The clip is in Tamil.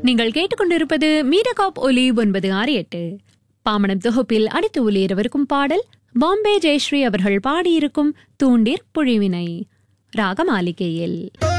நீங்கள் கேட்டுக்கொண்டிருப்பது மீடியாகாப் ஒலி 968. பாமணம் தொகுப்பில் அடித்து ஒலியரவிருக்கும் பாடல் பாம்பே ஜெயஸ்ரீ அவர்கள் பாடியிருக்கும் தூண்டிற் புழிவினை ராகமாலிகையில்.